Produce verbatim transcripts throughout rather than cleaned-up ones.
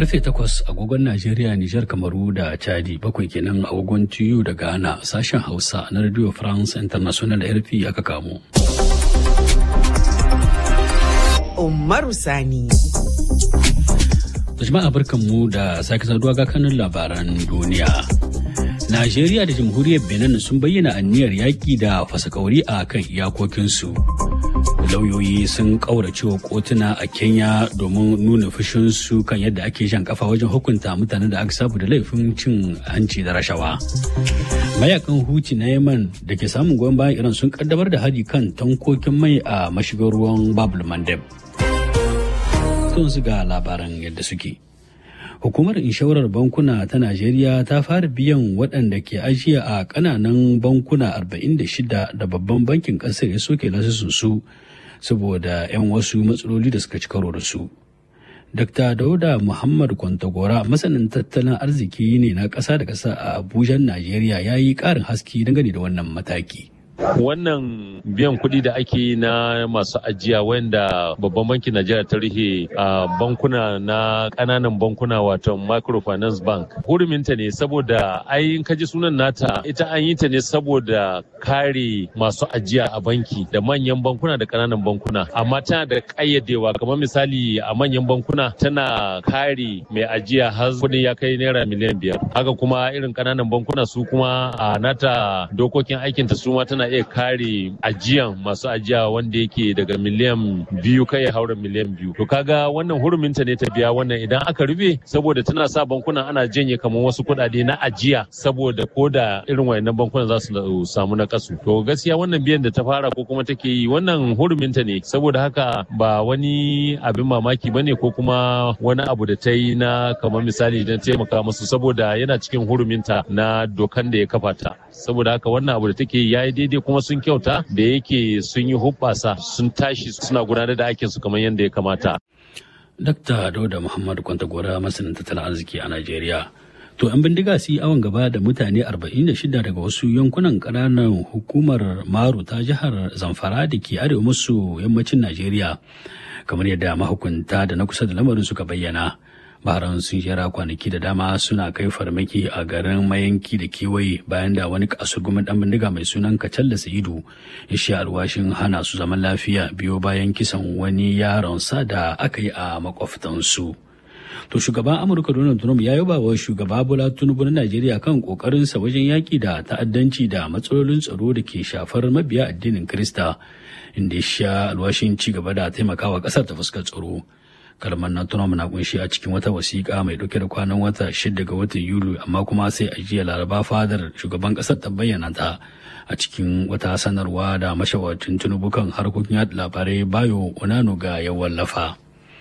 Karfe takwas agogon Najeriya, Nijar, Kamaru da Chadi, bakwai kenan agogon T U da Ghana, sashen Hausa na Radio France International R F I aka kamo. Umaru Sani. Jama'a barkanmu da sake saduwa ga kanun labaran duniya. Najeriya da Jamhuriyar Benin sun bayyana aniyar yaƙi da fasakauri a kan iyakokinsu. Lauyoyi sun ƙauracewa kotuna a Kenya domin nuna fushinsu kan yadda ake jan kafa wajen hukunta mutanen da aka sabu da laifin cin hanci da rashawa. Mayakan Huti na Yemen da ke samun goyon bayan Iran sun kaddamar da hari kan tankokin mai a mashigar ruwan Bab el-Mandeb. Sun su ga labaran yadda suke. Hukumar inshorar bankuna ta Najeriya ta fara biyan waɗanda ke ajiya a ƙananan bankuna arba'in da shida da babban bankin ƙasar ya soke lasisinsu saboda 'yan wasu matsaloli da suka ci karo da su. Dokta Dauda Muhammad Kwantagora, masanin tattalin arziki ne na ƙasa da ƙasa a Abuja, Najeriya, ya yi ƙarin haske dangane da wannan mataki. Wannan biyan kuɗi da ake yi na masu ajiya wanda babban bankin Najeriya ta rihe a bankuna na ƙananan bankuna wato microfinance bank. Huruminta ne saboda ai in kaji sunan nata ita an yi ta ne saboda kare masu ajiya a banki da manyan bankuna da ƙananan bankuna. Amma tana da ƙayyadewa kamar misali a manyan bankuna tana kare mai ajiya har kuɗin ya kai naira miliyan biyar. Haka kuma irin ƙananan bankuna su kuma a nata dokokin aikinta su ma tana iya kare ajiyan masu ajiya wanda yake daga miliyan biyu kai ya haura miliyan biyu. To kaga wannan huruminta ne ta biya wannan idan aka rufe saboda tana sa bankuna ana janye kamar wasu kuɗaɗe na ajiya saboda ko da irin wayannan bankunan za su samu na kasu. To gaskiya wannan biyan da ta fara ko kuma take yi wannan huruminta ne saboda haka ba wani abin mamaki bane ko kuma wani abu da ta yi na kamar misali don taimaka musu saboda yana cikin huruminta na dokan da ya kafa ta. Saboda haka wannan abu da take yi yayi daidai kuma sun kyauta da yake sun yi hubbasa sun tashi suna gudanar da aikinsu kamar yadda ya kamata. Dakta Dauda Muhammad Kwantagora, masanin tattalin arziki a Najeriya. To, 'yan bindiga su yi awon gaba da mutane arba'in da shida daga wasu yankunan ƙananan hukumar Maru ta jihar Zamfara da ke arewa maso yammacin Najeriya, kamar yadda mahukunta da na kusa da lamarin suka bayyana. Baharan sun jera kwanaki da dama suna kai farmaki a garin Mayanki da kewaye bayan da wani kasurgumin dan bindiga mai sunan Kacalla Sa'idu ya sha alwashin hana su zaman lafiya biyo bayan kisan wani yaron sa da aka yi a makwabtansu. To shugaban Amurka Donald Trump ya yaba wa shugaba Bola Tinubu na Najeriya kan kokarinsa wajen yaki da ta'addanci da matsalolin tsaro da ke shafar mabiya addinin Kirista, inda ya sha alwashin ci gaba da taimakawa kasar ta fuskar tsaro. Kalmar na Trump na kunshi a cikin wata wasiƙa mai ɗauke da kwanan wata shida ga watan Yuli, amma kuma sai a jiya Laraba fadar shugaban ƙasar ta bayyana ta a cikin wata sanarwa da mashawarcin Tinubu kan harkokin yaɗa labarai Bayo Onanuga ya wallafa.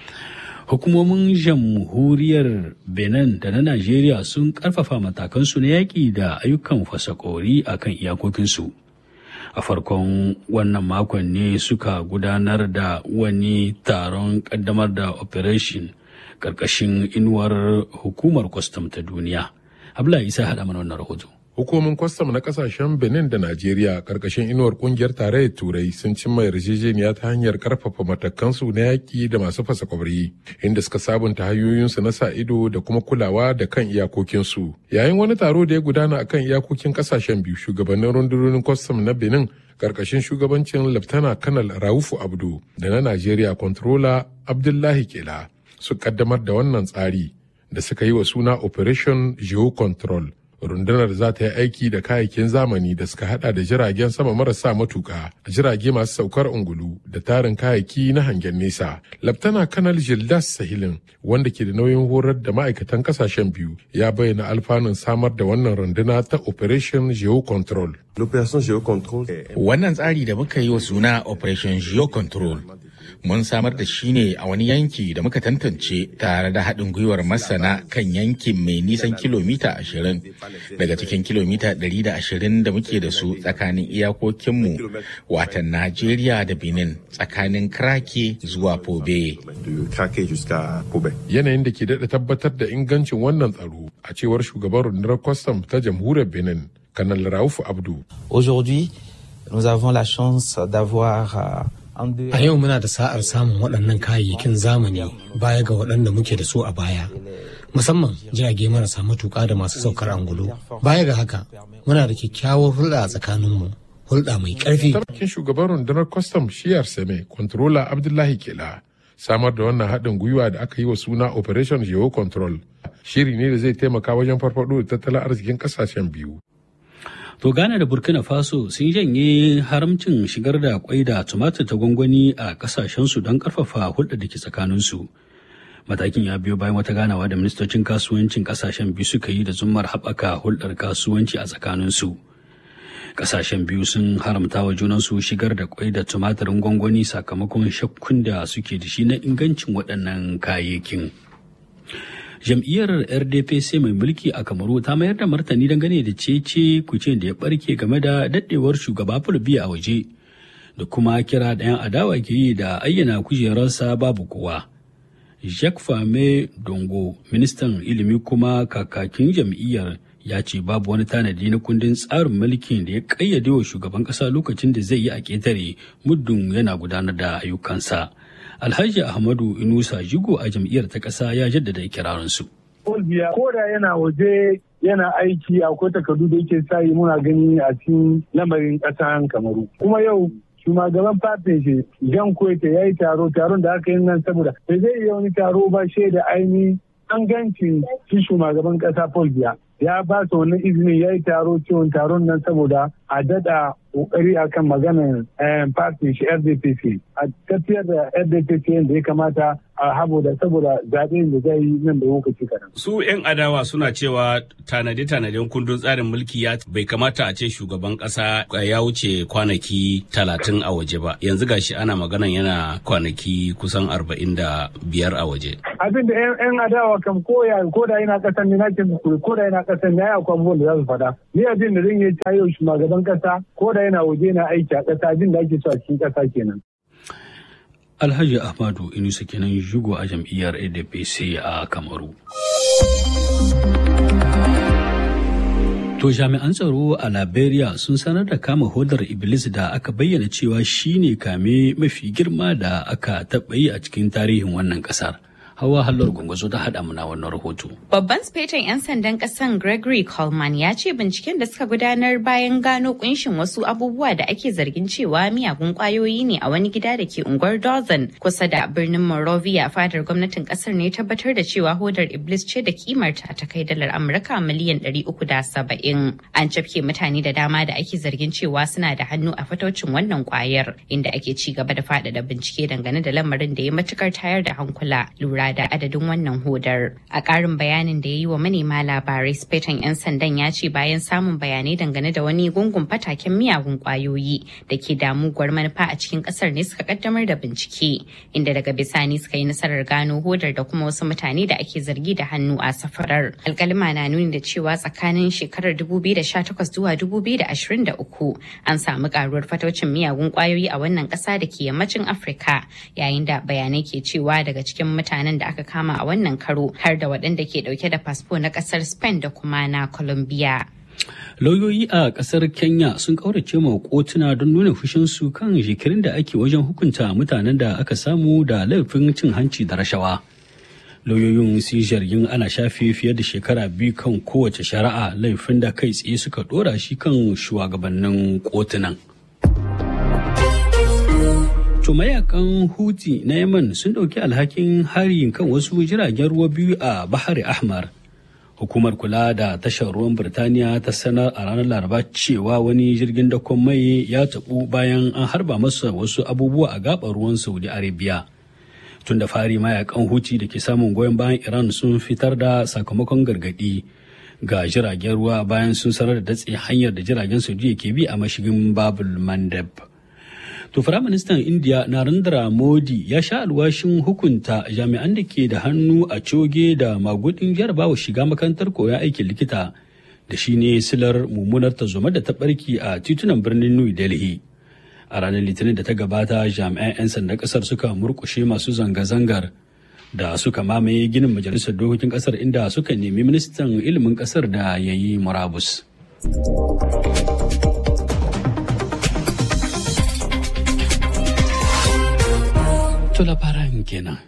Hukumomin jamhuriyar Benin da na Najeriya sun ƙarfafa matakansu na yaƙi da ayyukan fasakori a kan iyakokinsu. A farkon wannan makon ne suka gudanar da wani taron kaddamar da operation karkashin inuwar hukumar kwastam ta duniya. Abdullahi Isa haɗa mana wannan rahoto. Hukumomin kwastam na kasashen Benin da Najeriya karkashin inuwar kungiyar tarayyar Turai sun cimma yarjejeniya ta hanyar karfafa matakansu na yaƙi da masu fasa kwabri, inda suka sabunta hanyoyinsu na sa ido da kuma kulawa da kan iyakokinsu. Yayin wani taro da ya gudana a kan iyakokin kasashen biyu, shugabannin rundunonin kwastam na Benin karkashin shugabancin Laftana Kanal Raufu Abdu da na Najeriya Controller Abdullahi Kela su kaddamar da wannan tsari da suka yi wa suna Operation Geo Control. Rundunar za ta yi aiki da kayayyakin zamani da suka hada da jiragen sama marasa matuka, jirage masu saukar ungulu da tarin kayayyaki na hangen nesa. Laftana Kanal Gildas Sahilin, wanda ke da nauyin horar da ma'aikatan kasashen biyu, ya bayyana alfanun samar da wannan runduna ta Operation Geo Control. Wannan tsari da muka yi wa suna Operation Geo Control mun samar da shi ne a wani yanki da muka tantance tare da haɗin gwiwar masana kan yankin mai nisan kilomita ashirin daga cikin kilomita ɗari da ashirin da muke da su tsakanin iyakokinmu watan Najeriya da Benin, tsakanin Krake zuwa Pobe. Yanayin da ke daɗa tabbatar da ingancin wannan tsaro a cewar shugaban rundunar kwastam ta jamhuriyar Benin, Kanal Rauf Abdu. Aujourd'hui, nous avons la chance d'avoir A yau muna da sa'ar samun waɗannan kayayyakin zamani baya ga waɗanda muke da su a baya, musamman jirage marasa matuƙa da masu saukar angulu. Baya ga haka, muna da kyakkyawar hulɗa a tsakaninmu, hulɗa mai ƙarfi. Sarkin shugaban rundunar kwastam shiyar Seme, Controller Abdullahi Kela, samar da wannan haɗin gwiwa da aka yi wa suna Operation Geo Control, shiri ne da zai taimaka wajen farfaɗo da tattalin arzikin ƙasashen biyu. To Ghana da Burkina Faso sun janye haramcin shigar da kwai da tumatir ta gwangwani a kasashensu don karfafa hulɗar da ke tsakaninsu. Matakin ya biyo bayan wata ganawa da ministocin kasuwancin kasashen biyu suka yi da zummar haɓaka hulɗar kasuwanci a tsakaninsu. Kasashen biyu sun haramta wa junansu shigar da kwai da tumatirin gwangwani sakamakon shakkun da suke da shi na ingancin waɗannan kayayyakin. Jam'iyyar R D P C mai mulki a Kamaru ta mayar da martani dangane da cece kuce da ya barke game da daddewar shugaba Paul Biya a waje da kuma kira da 'yan adawa ke yi da ayyana kujerarsa babu kowa. Jacques Fame Dongo, ministan ilimi kuma kakakin jam'iyyar, ya ce babu wani tanadi na kundin tsarin mulkin da ya kayyade wa shugaban ƙasa lokacin da zai yi a ƙetare muddin yana gudanar da ayyukansa. Alhaji Ahmadu Inusa Jigo a jam'iyyar ta ƙasa ya jaddada ikirarinsu. Ko da yana waje yana aiki akwai takardu da yake sayi muna gani a cikin lamarin ƙasar Kamaru. Kuma yau shugaban fatin shi Jean Kwete ya yi taro taron da aka yi nan saboda bai zai iya wani taro ba shaida ainihin an ganci shi shugaban ƙasa Paul Biya. Ya ba su wannan izinin ya yi taro ciwon taron nan saboda a daɗa ƙoƙari akan maganar party shi R D P C a tafiyar da R D P C yadda ya kamata a habo da saboda zaɓen da zai yi nan da lokaci kaɗan. Su 'yan adawa suna cewa tanade-tanaden kundin tsarin mulki ya bai kamata a ce shugaban ƙasa ya wuce kwanaki talatin a waje ba. Yanzu gashi ana maganan yana kwanaki kusan arba'in da biyar a waje. Abin da 'yan adawa kam koya ko da yana ƙasar ne na ce ko da yana ƙasar ne ya akwai abubuwan da za su faɗa. Ni abin da zan yi tayo shugaban ƙasa ko da yana waje na aiki a ƙasa abin da ake so a cikin ƙasa kenan. Alhaji Ahmadu Inusa kenan Jigo a jam'iyyar A D P C a Kamaru. To jami'an tsaro a Liberia sun sanar da kama hodar Iblis da aka bayyana cewa shine kame mafi girma da aka taɓa yi a cikin tarihin wannan ƙasar. Hawa Hallar Gwangwazo ta haɗa muna wannan rahoto. Babban sufeton 'yan sandan ƙasan Gregory Coleman ya ce binciken da suka gudanar bayan gano kunshin wasu abubuwa da ake zargin cewa miyagun ƙwayoyi ne a wani gida da ke unguwar Dawson kusa da birnin Monrovia fadar gwamnatin ƙasar ne tabbatar da cewa hodar Iblis ce da kimarta ta kai dalar Amurka miliyan ɗari uku da saba'in. An cafke mutane da dama da ake zargin cewa suna da hannu a fataucin wannan ƙwayar, inda ake ci gaba da faɗaɗa bincike dangane da lamarin da ya matukar tayar da hankula lura da adadin wannan hodar. A ƙarin bayanin da ya yi wa manema labarai, sufeton 'yan sandan ya ce bayan samun bayanai dangane da wani gungun fataken miyagun ƙwayoyi da ke damuwar manufa a cikin ƙasar ne suka kaddamar da bincike, inda daga bisani suka yi nasarar gano hodar da kuma wasu mutane da ake zargi da hannu a safarar. Alƙalima na nuni da cewa tsakanin shekarar dubu biyu da sha takwas zuwa dubu biyu da ashirin da uku an samu ƙaruwar fataucin miyagun ƙwayoyi a wannan ƙasa da ke yammacin Afirka, yayin da bayanai ke cewa daga cikin mutanen da aka kama a wannan karo har da waɗanda ke ɗauke da fasfo na ƙasar Spain da kuma na Colombia. Lauyoyi a ƙasar Kenya sun ƙaurace ma kotuna don nuna fushinsu kan jikirin da ake wajen hukunta mutanen da aka samu da laifin cin hanci da rashawa. Lauyoyin sun zargin ana shafe fiye da shekara biyu kan kowace shari'a, laifin da kai tsaye suka ɗora shi kan shugabannin kotunan. To mayakan Houthi na Yemen sun ɗauki alhakin harin kan wasu jiragen ruwa biyu a Bahari Ahmar. Hukumar kula da tashar ruwan Birtaniya ta sanar a ranar Laraba cewa wani jirgin dakon mai ya taɓu bayan an harba masa wasu abubuwa a gaɓar ruwan Saudi Arabia. Tun da fari mayakan Houthi da ke samun goyon bayan Iran sun fitar da sakamakon gargaɗi ga jiragen ruwa bayan sun sanar da datse hanyar da jiragen Saudi ke bi a mashigin Babul Mandeb. To Firaministan India Narendra Modi ya sha alwashin hukunta jami'an da ke da hannu a coge da magudin jarabawa shiga makarantar koyon aikin likita da shi ne silar mummunar tarzoma da ta barki a titunan birnin New Delhi. A ranar Litinin da ta gabata jami'an 'yan sandan kasar suka murkushe masu zanga-zangar da suka mamaye ginin majalisar dokokin kasar inda suka nemi ministan ilimin kasar da ya yi murabus. To labaran kenan.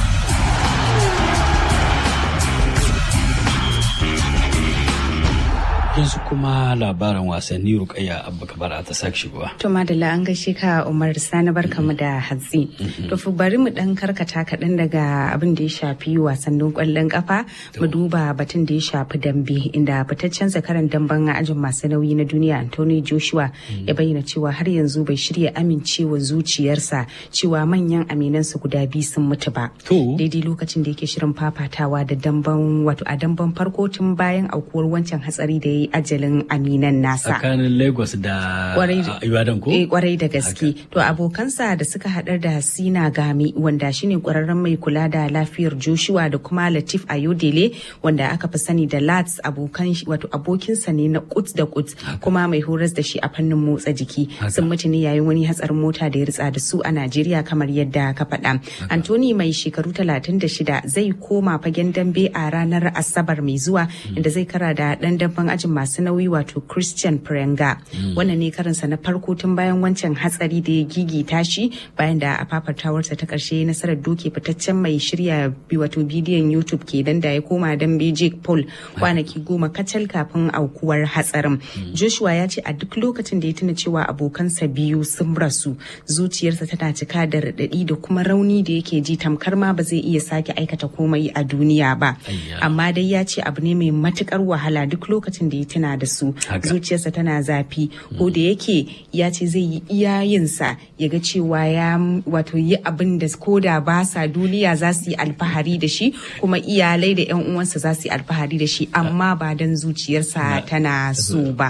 Yanzu kuma labaran wasanni Rukayya Abba Kabara ta sake shigowa. To madalla an gaishe ka Umar Sani barkamu da hatsi. To fa bari mu dan karkata kaɗan daga abin da ya shafi wasannin ƙwallon kafa mu duba batun da ya shafi dambe inda fitaccen zakaran damben ajin masu nauyi na duniya Anthony Joshua ya bayyana cewa har yanzu bai shirya amincewa zuciyarsa cewa manyan aminansa guda biyu sun mutu ba. Daidai lokacin da yake shirin fafatawa da damben wato a damben farko tun bayan aukuwar wancan hatsari da ya yi ajalin aminan nasa tsakanin Lagos da Ibadan ko? Eh kwarai da gaske. To abokansa da suka hadar da Sina Gami wanda shine kwararren mai kula da lafiyar Joshua da kuma Latif Ayodele wanda aka fi sani da Lats abokan wato abokinsa ne na kut da kut kuma mai horas da shi a fannin motsa jiki sun mutu ne yayin wani hatsarin mota da ya ritsa da su a Najeriya kamar yadda ka faɗa. Anthony mai shekaru talatin da shida zai koma fagen dambe a ranar Asabar mai zuwa inda zai kara da dan damben ajin masu nauyi wato Christian Prenga. Mm. Wannan ne karinsa na farko tun bayan wancan hatsari da ya gigita shi bayan da a fafatawarsa ta karshe nasarar doke fitaccen mai shirya wato bidiyon YouTube kenan da ya koma dambe Jake Paul kwanaki goma kacal kafin aukuwar hatsarin. Mm. Joshua ya ce a duk lokacin da ya tuna cewa abokansa biyu sun rasu zuciyarsa tana cika da raɗaɗi da kuma rauni da yake ji tamkar ma ba zai iya sake aikata komai a duniya ba. Amma dai ya ce abu ne mai matukar wahala duk lokacin da ya tuna da su zuciyarsa tana zafi ko da yake ya ce zai yi iyayensa ya ga cewa ya wato yi abin da ko da ba sa duniya za su yi alfahari da shi kuma iyalai da yan uwansa za su yi alfahari da shi amma ba dan zuciyarsa tana so ba.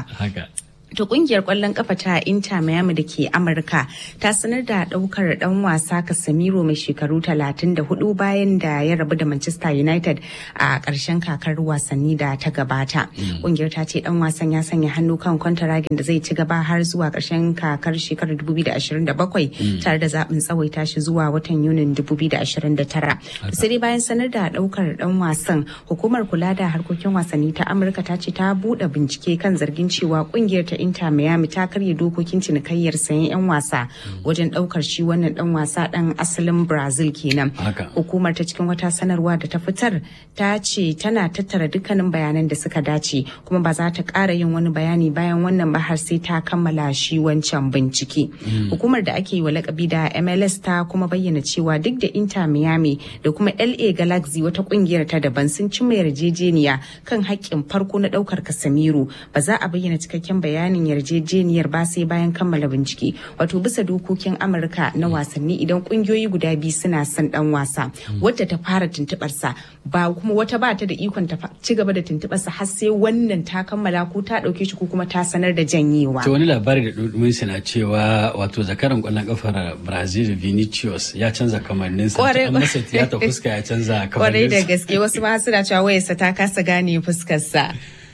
To kungiyar kwallon kafa ta Inter Miami da ke Amurka ta sanar da daukar dan wasa Casemiro mai shekaru talatin da hudu bayan da ya rabu da Manchester United a ƙarshen kakar wasanni da ta gabata. Kungiyar ta ce dan wasan ya sanya hannu kan kwantaragin da zai ci gaba har zuwa ƙarshen kakar shekarar dubu biyu da ashirin da bakwai tare da zaɓin tsawaita shi zuwa watan Yunin dubu biyu da ashirin da tara. Sai dai bayan sanar da daukar dan wasan, hukumar kula da harkokin wasanni ta Amurka ta ce ta buɗe bincike kan zargin cewa kungiyar ta Inter Miami ta karya dokokin cinikayyar sayan 'yan wasa wajen daukar shi wannan dan wasa dan asalin Brazil kenan. Hukumar ta cikin wata sanarwa da ta fitar ta ce tana tattara dukkanin bayanan da suka dace kuma ba za ta ƙara yin wani bayani bayan wannan ba har sai ta kammala shi wancan bincike. Hukumar da ake yi wa lakabi da M L S ta kuma bayyana cewa duk da Inter Miami da kuma L A Galaxy wata kungiyar ta daban sun cimma yarjejeniya kan haƙƙin farko na daukar Casemiro ba za a bayyana cikakken bayani yarjejeniyar ba sai bayan kammala bincike. Wato bisa dokokin Amurka na wasanni idan kungiyoyi guda biyu suna son dan wasa wadda ta fara tuntubar sa ba kuma wata ba ta da ikon ta ci gaba da tuntubar sa har sai wannan ta kammala ko ta dauke shi ko kuma ta sanar da janyewa. To wani labari da dudumin sa na cewa wato zakaran kwallon kafar Brazil Vinicius ya canza kamannin sa an masa tiyata fuska ya canza kamannin sa. Kwarai da gaske wasu ma suna cewa wayarsa ta kasa gane fuskar sa.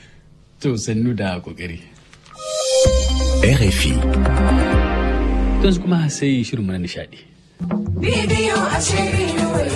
To sannu da kokari. R F I. Yanzu kuma sai shirin na nishadi. Bidiyo a shirin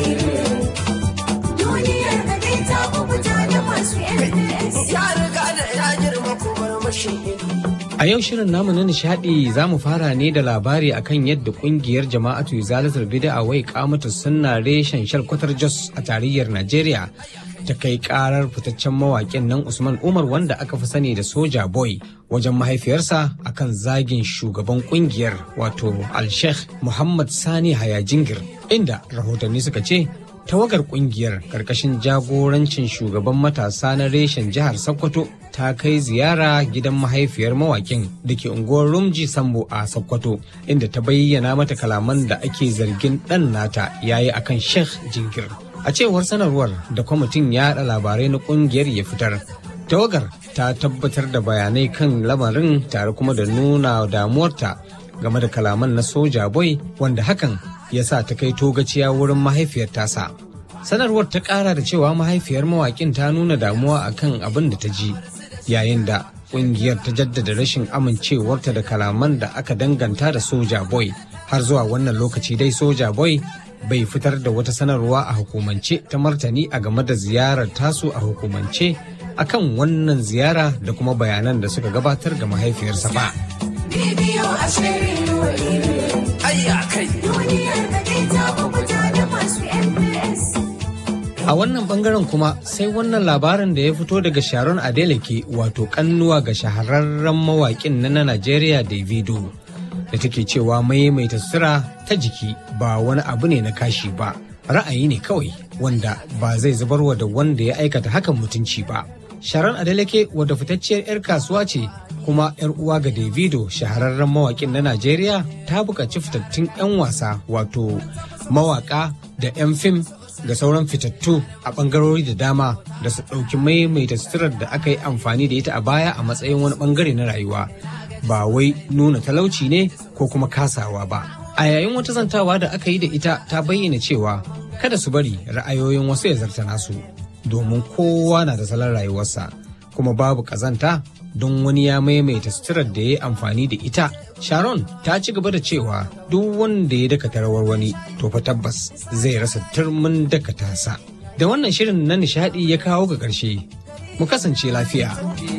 duniyar da kai ta kubuta da masu ya riga da ya girma kuma mashi A yau shirin namu na nishadi za mu fara ne da labari akan yadda kungiyar jama'atu Izalatul Bid'a wai kamata sunna reshen shalkwatar Jos a tarayyar Najeriya ta kai karar fitaccen mawaƙin nan Usman Umar wanda aka fi sani da Soja Boy wajen mahaifiyarsa akan zagin shugaban kungiyar wato Al-Sheikh Muhammad Sani Hayajingir, inda rahotanni suka ce tawagar kungiyar karkashin jagorancin shugaban matasa na reshen jihar Sokoto ta kai ziyara gidan mahaifiyar mawakin da ke unguwar Rumji Sambo a Sokoto, inda ta bayyana mata kalaman da ake zargin ɗan nata yayi akan Sheikh Jingir. A cewar sanarwar da kwamitin yaɗa labarai na kungiyar ya fitar, tawagar ta tabbatar da bayanai kan lamarin tare kuma da nuna damuwarta game da kalaman na Soja Boy wanda hakan ya sa ta kai togaciya wurin mahaifiyar tasa. Sanarwar ta ƙara da cewa mahaifiyar mawaƙin ta nuna damuwa akan abin da ta ji, yayin da ƙungiyar ta jaddada rashin amincewarta da kalaman da aka danganta da Soja Boy. Har zuwa wannan lokaci dai Soja Boy bai fitar da wata sanarwa a hukumance ta martani a game da ziyarar tasu a hukumance akan wannan ziyara da kuma bayanan da suka gabatar ga mahaifiyarsa ba. Bidiyo a shirin ayya kai duniyar da kai ta kubuta A wannan bangaren kuma sai wannan labarin da ya fito daga Sharon Adeleke wato kannuwa ga shahararren mawaƙin na Najeriya Davido da take cewa maimaita sutura ta jiki ba wani abu ne na kashi ba, ra'ayi ne kawai wanda ba zai zubarwa da wanda ya aikata hakan mutunci ba. Sharon Adeleke wadda fitacciyar 'yar kasuwa ce kuma 'yar uwa ga Davido shahararren mawaƙin na Najeriya ta buƙaci fitattun 'yan wasa wato mawaƙa da 'yan fim da sauran fitattu a ɓangarori da dama da su ɗauki maimaita suturar da aka yi amfani da ita a baya a matsayin wani ɓangare na rayuwa ba wai nuna talauci ne ko kuma kasawa ba. A yayin wata zantawa da aka yi da ita ta bayyana cewa kada su bari ra'ayoyin wasu ya zarta nasu domin kowa na da salon rayuwarsa kuma babu ƙazanta don wani ya maimaita suturar da ya yi amfani da ita. Sharon ta ci gaba da cewa duk wanda ya dakata rawar wani to fa tabbas zai rasa turmin dakata sa. Da wannan shirin na nishadi ya kawo ga ƙarshe. Mu kasance lafiya.